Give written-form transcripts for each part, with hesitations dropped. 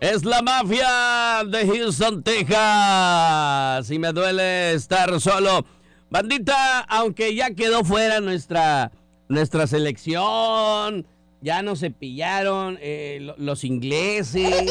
Es la mafia de Houston, Texas. Y me duele estar solo. Bandita, aunque ya quedó fuera nuestra selección, ya nos cepillaron los ingleses.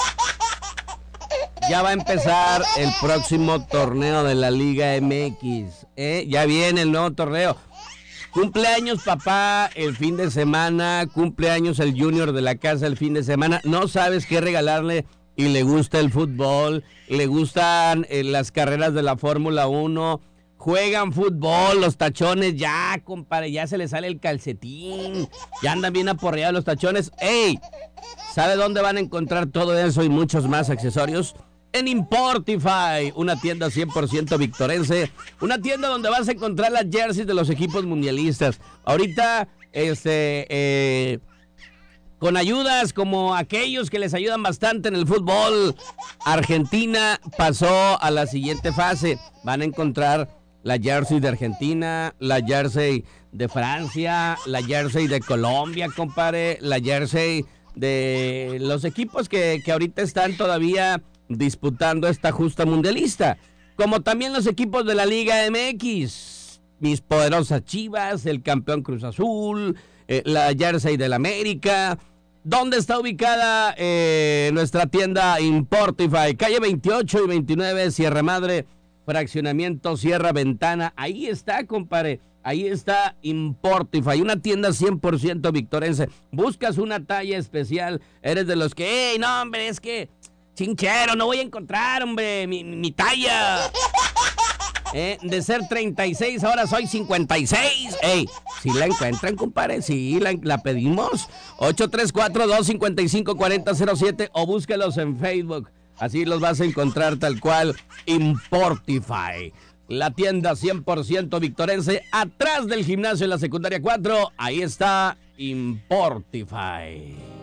Ya va a empezar el próximo torneo de la Liga MX. Ya viene el nuevo torneo. Cumpleaños papá el fin de semana, cumpleaños el Junior de la casa el fin de semana. No sabes qué regalarle y le gusta el fútbol, le gustan las carreras de la Fórmula 1. Juegan fútbol, los tachones, ya, compadre, ya se les sale el calcetín. Ya andan bien aporreados los tachones. ¡Ey! ¿Sabe dónde van a encontrar todo eso y muchos más accesorios? En Importify, una tienda 100% victorense, una tienda donde vas a encontrar las jerseys de los equipos mundialistas. Ahorita, con ayudas como aquellos que les ayudan bastante en el fútbol, Argentina pasó a la siguiente fase. Van a encontrar la jersey de Argentina, la jersey de Francia, la jersey de Colombia, compadre, la jersey de los equipos que ahorita están todavía disputando esta justa mundialista, como también los equipos de la Liga MX, mis poderosas Chivas, el campeón Cruz Azul, la jersey del América. ¿Dónde está ubicada nuestra tienda Importify? Calle 28 y 29, Sierra Madre, fraccionamiento Sierra Ventana. Ahí está, compadre. Ahí está Importify, una tienda 100% victorense. Buscas una talla especial, eres de los que, ¡ey, no, hombre, es que chinchero, no voy a encontrar, hombre, mi talla! De ser 36, ahora soy 56. ¡Ey! Si la encuentran, compadre, sí, la pedimos. 834-255-4007 o búsquelos en Facebook. Así los vas a encontrar tal cual, Importify. La tienda 100% victorense, atrás del gimnasio en la secundaria 4, ahí está Importify.